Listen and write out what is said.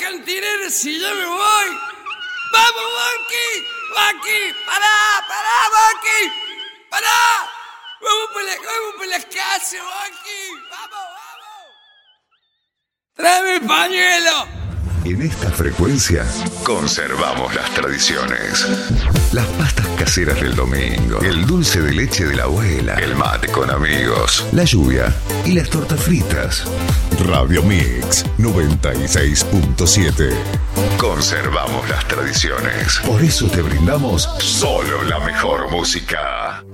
cantinero si yo me voy. ¡Vamos, Bonky! ¡Bonky! ¡Pará! ¡Bonky! ¡Pará! ¡Vamos por las casas, Bonky! ¡Vamos! ¡Tráeme el pañuelo! En esta frecuencia conservamos las tradiciones. Las pastas caseras del domingo, el dulce de leche de la abuela, el mate con amigos, la lluvia y las tortas fritas. Radio Mix 96.7. Conservamos las tradiciones. Por eso te brindamos solo la mejor música.